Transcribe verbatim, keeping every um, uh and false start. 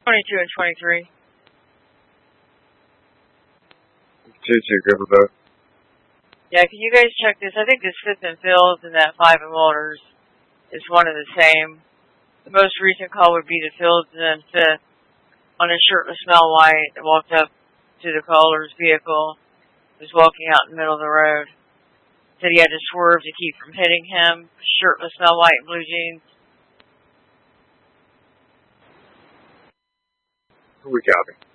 twenty-two and twenty-three. two two, good for both. Yeah, can you guys check this? I think this fifth and Phil's and that five and Walters is one and the same. The most recent call would be the Phil's and then fifth on a shirtless male white that walked up to the caller's vehicle, was walking out in the middle of the road. Said he had to swerve to keep from hitting him. Shirtless male white and blue jeans. We copy.